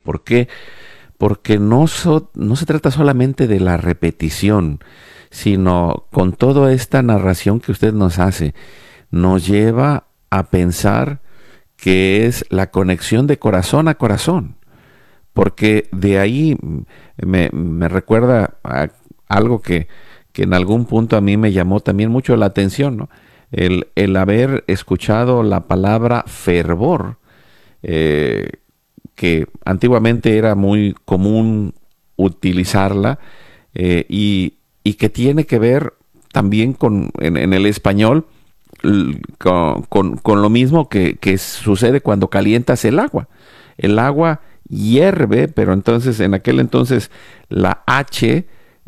¿Por qué? Porque no se trata solamente de la repetición, sino con toda esta narración que usted nos hace, nos lleva a pensar que es la conexión de corazón a corazón, porque de ahí me recuerda a algo que en algún punto a mí me llamó también mucho la atención, ¿no? El haber escuchado la palabra fervor, eh, que antiguamente era muy común utilizarla, y que tiene que ver también en el español con lo mismo que sucede cuando calientas el agua. El agua hierve, pero entonces en aquel entonces la H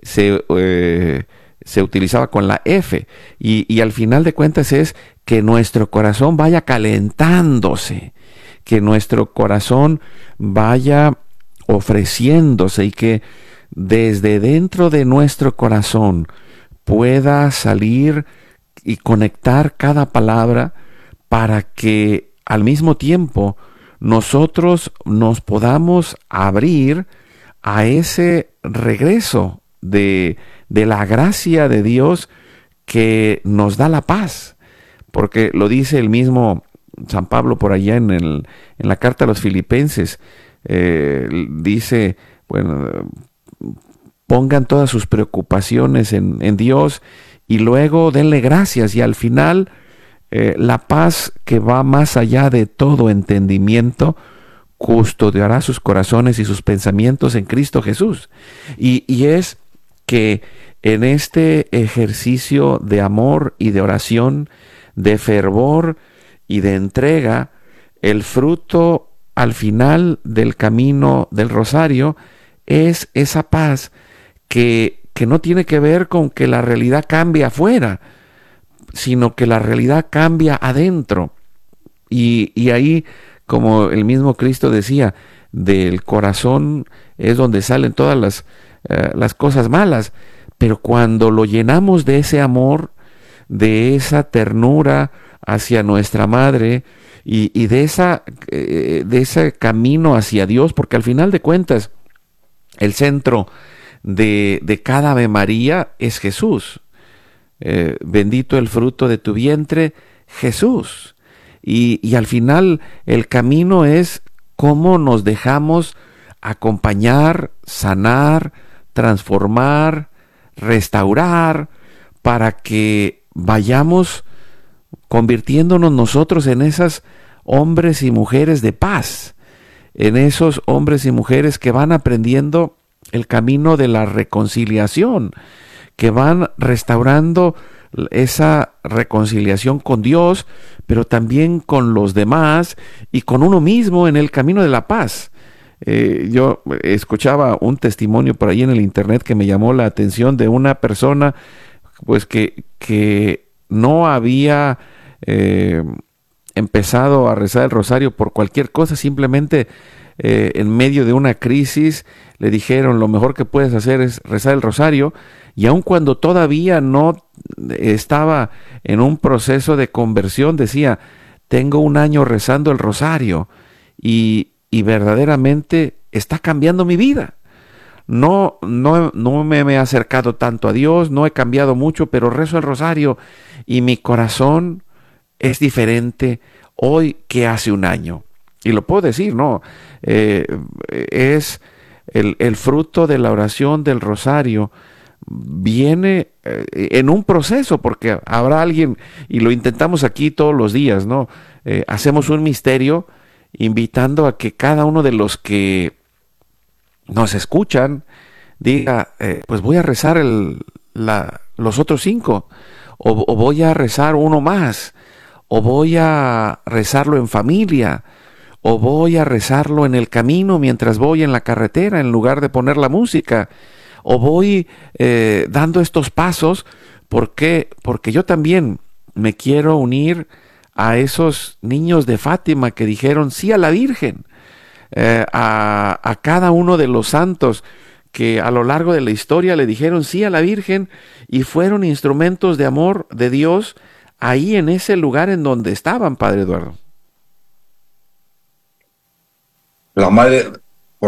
se utilizaba con la F, y al final de cuentas es que nuestro corazón vaya calentándose, que nuestro corazón vaya ofreciéndose, y que desde dentro de nuestro corazón pueda salir y conectar cada palabra, para que al mismo tiempo nosotros nos podamos abrir a ese regreso de la gracia de Dios que nos da la paz. Porque lo dice el mismo San Pablo por allá en la carta a los Filipenses. Dice, bueno, pongan todas sus preocupaciones en Dios, y luego denle gracias, y al final la paz que va más allá de todo entendimiento custodiará sus corazones y sus pensamientos en Cristo Jesús. Y es que en este ejercicio de amor y de oración, de fervor y de entrega, el fruto al final del camino del rosario es esa paz que no tiene que ver con que la realidad cambie afuera, sino que la realidad cambia adentro. Y ahí, como el mismo Cristo decía, del corazón es donde salen todas las cosas malas. Pero cuando lo llenamos de ese amor, de esa ternura hacia nuestra madre, y de ese camino hacia Dios, porque al final de cuentas el centro de cada Ave María es Jesús. Bendito el fruto de tu vientre, Jesús. Y al final el camino es cómo nos dejamos acompañar, sanar, transformar, restaurar, para que vayamos convirtiéndonos nosotros en esos hombres y mujeres de paz, en esos hombres y mujeres que van aprendiendo el camino de la reconciliación, que van restaurando esa reconciliación con Dios, pero también con los demás y con uno mismo en el camino de la paz. Yo escuchaba un testimonio por ahí en el internet que me llamó la atención, de una persona pues que no había empezado a rezar el rosario por cualquier cosa, simplemente en medio de una crisis le dijeron: lo mejor que puedes hacer es rezar el rosario. Y aun cuando todavía no estaba en un proceso de conversión, decía: tengo un año rezando el rosario y verdaderamente está cambiando mi vida. No me he acercado tanto a Dios, no he cambiado mucho, pero rezo el rosario y mi corazón es diferente hoy que hace un año. Y lo puedo decir, ¿no? Es el fruto de la oración del rosario. Viene en un proceso, porque habrá alguien, y lo intentamos aquí todos los días, ¿no? Hacemos un misterio invitando a que cada uno de los que nos escuchan diga, pues voy a rezar los otros 5, o voy a rezar uno más, o voy a rezarlo en familia, o voy a rezarlo en el camino mientras voy en la carretera en lugar de poner la música, o voy dando estos pasos. ¿Por qué? Porque yo también me quiero unir a esos niños de Fátima que dijeron sí a la Virgen, a cada uno de los santos que a lo largo de la historia le dijeron sí a la Virgen y fueron instrumentos de amor de Dios ahí en ese lugar en donde estaban, Padre Eduardo. La madre